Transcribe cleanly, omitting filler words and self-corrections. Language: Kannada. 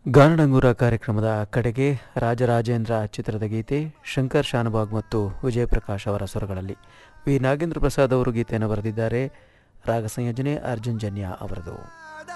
ಗಾನಡಂಗೂರ ಕಾರ್ಯಕ್ರಮದ ಕಡೆಗೆ ರಾಜರಾಜೇಂದ್ರ ಚಿತ್ರದ ಗೀತೆ ಶಂಕರ್ ಶಾನಭಾಗ್ ಮತ್ತು ವಿಜಯ್ ಪ್ರಕಾಶ್ ಅವರ ಸ್ವರಗಳಲ್ಲಿ. ವಿ ನಾಗೇಂದ್ರ ಪ್ರಸಾದ್ ಅವರು ಗೀತೆಯನ್ನು ಬರೆದಿದ್ದಾರೆ. ರಾಗ ಸಂಯೋಜನೆ ಅರ್ಜುನ್ ಜನ್ಯ ಅವರದು.